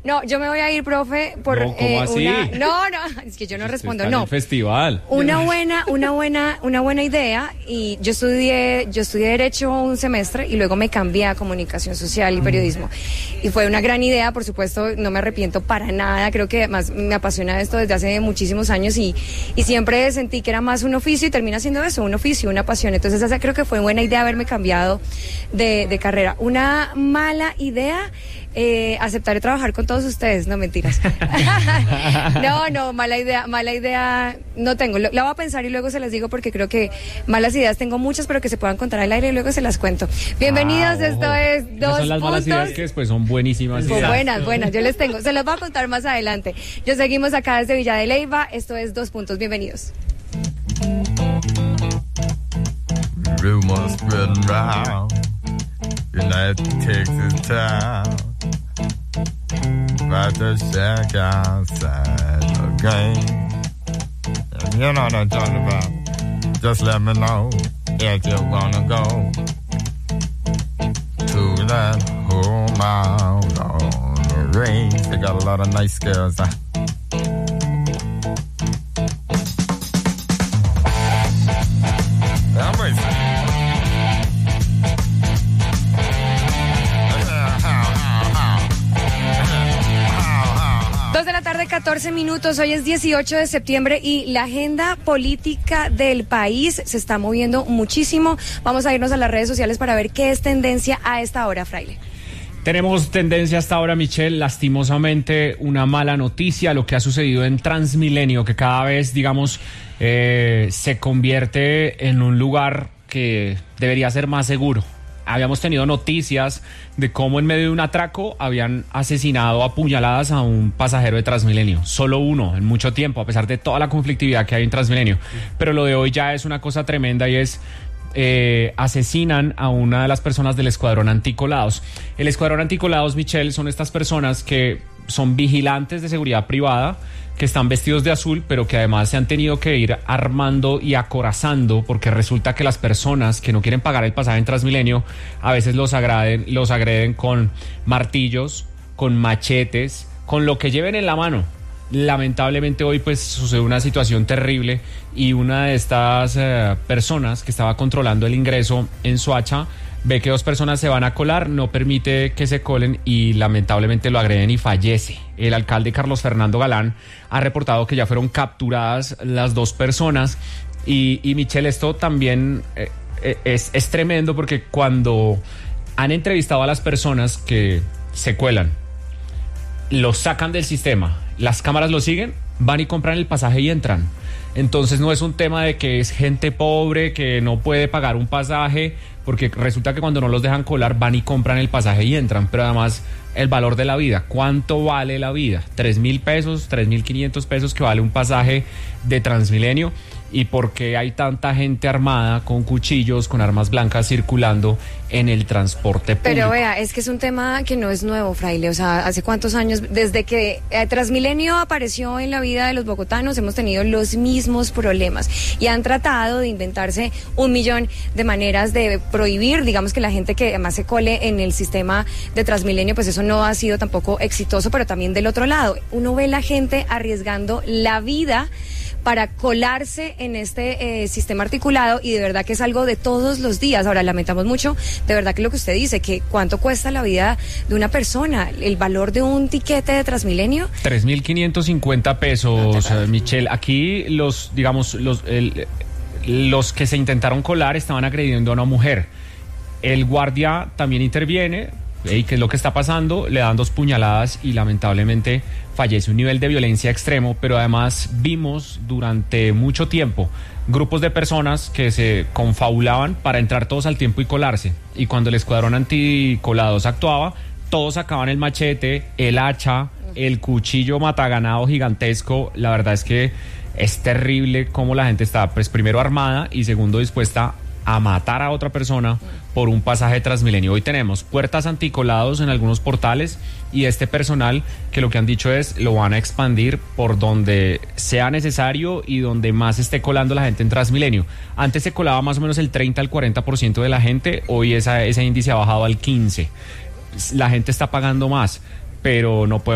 No, yo me voy a ir, profe, por No, ¿cómo así? No, es que yo no respondo, Está en no. el festival. Una buena idea, y yo estudié Derecho un semestre y luego me cambié a Comunicación Social y Periodismo. Y fue una gran idea, por supuesto, no me arrepiento para nada, creo que además me apasiona esto desde hace muchísimos años y siempre sentí que era más un oficio y termina siendo eso, un oficio, una pasión. Entonces esa creo que fue buena idea haberme cambiado de carrera. Una mala idea, aceptaré trabajar con todos ustedes, no mentiras. No, mala idea no tengo, la voy a pensar y luego se las digo porque creo que malas ideas tengo muchas, pero que se puedan contar al aire y luego se las cuento. Bienvenidos, esto es Dos Son las malas Puntos. ideas que después son buenísimas. Son buenas, yo les tengo, se las voy a contar más adelante. Yo seguimos acá desde Villa de Leyva, esto es Dos Puntos, bienvenidos. Rumors spreading round United Texas town about the shack outside the game. And you know what I'm talking about. Just let me know if you wanna go to that home out on the range. They got a lot of nice girls. Dos de la tarde, 14 minutos. Hoy es 18 de septiembre y la agenda política del país se está moviendo muchísimo. Vamos a irnos a las redes sociales para ver qué es tendencia a esta hora, Fraile. Tenemos tendencia hasta ahora, Michelle, lastimosamente una mala noticia, lo que ha sucedido en Transmilenio, que cada vez, digamos, se convierte en un lugar que debería ser más seguro. Habíamos tenido noticias de cómo en medio de un atraco habían asesinado a puñaladas a un pasajero de Transmilenio, solo uno en mucho tiempo, a pesar de toda la conflictividad que hay en Transmilenio. Pero lo de hoy ya es una cosa tremenda y es... asesinan a una de las personas del escuadrón anticolados. El escuadrón anticolados, Michelle, son estas personas que son vigilantes de seguridad privada, que están vestidos de azul, pero que además se han tenido que ir armando y acorazando, porque resulta que las personas que no quieren pagar el pasaje en Transmilenio a veces los agreden con martillos, con machetes, con lo que lleven en la mano. Lamentablemente hoy pues sucedió una situación terrible y una de estas personas que estaba controlando el ingreso en Soacha ve que dos personas se van a colar, no permite que se colen y lamentablemente lo agreden y fallece. El alcalde Carlos Fernando Galán ha reportado que ya fueron capturadas las dos personas y Michelle, esto también es tremendo porque cuando han entrevistado a las personas que se cuelan, los sacan del sistema, las cámaras lo siguen, van y compran el pasaje y entran. Entonces no es un tema de que es gente pobre que no puede pagar un pasaje, porque resulta que cuando no los dejan colar van y compran el pasaje y entran. Pero además el valor de la vida, ¿cuánto vale la vida? 3,000 pesos, 3,500 pesos que vale un pasaje de Transmilenio. ¿Y por qué hay tanta gente armada con cuchillos, con armas blancas circulando en el transporte público? Pero vea, es que es un tema que no es nuevo, Fraile. O sea, ¿hace cuántos años? Desde que Transmilenio apareció en la vida de los bogotanos, hemos tenido los mismos problemas. Y han tratado de inventarse 1.000.000 de maneras de prohibir, digamos, que la gente que además se cole en el sistema de Transmilenio, pues eso no ha sido tampoco exitoso. Pero también del otro lado, uno ve la gente arriesgando la vida para colarse en este sistema articulado, y de verdad que es algo de todos los días. Ahora, lamentamos mucho, de verdad, que lo que usted dice, que cuánto cuesta la vida de una persona, el valor de un tiquete de Transmilenio. 3,550 pesos, Michelle. Aquí los que se intentaron colar estaban agrediendo a una mujer. El guardia también interviene. ¿Qué es lo que está pasando? Le dan 2 puñaladas y lamentablemente fallece. Un nivel de violencia extremo, pero además vimos durante mucho tiempo grupos de personas que se confabulaban para entrar todos al tiempo y colarse. Y cuando el escuadrón anticolados actuaba, todos sacaban el machete, el hacha, el cuchillo mataganado gigantesco. La verdad es que es terrible cómo la gente está, pues, primero armada y segundo dispuesta a matar a otra persona por un pasaje de Transmilenio. Hoy tenemos puertas anticolados en algunos portales y este personal que lo que han dicho es lo van a expandir por donde sea necesario y donde más esté colando la gente en Transmilenio. Antes se colaba más o menos el 30 al 40% de la gente, hoy ese índice ha bajado al 15%. La gente está pagando más, pero no puede